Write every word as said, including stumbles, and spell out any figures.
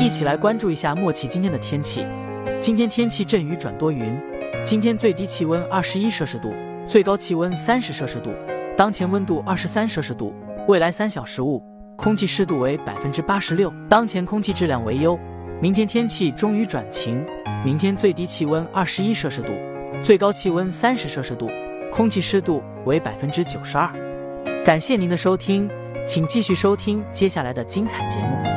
一起来关注一下默契今天的天气。今天天气阵雨转多云，今天最低气温二十一摄氏度，最高气温三十摄氏度，当前温度二十三摄氏度，未来三小时雾，空气湿度为百分之八十六，当前空气质量为优。明天天气中雨转晴，明天最低气温二十一摄氏度，最高气温三十摄氏度，空气湿度为百分之九十二。感谢您的收听，请继续收听接下来的精彩节目。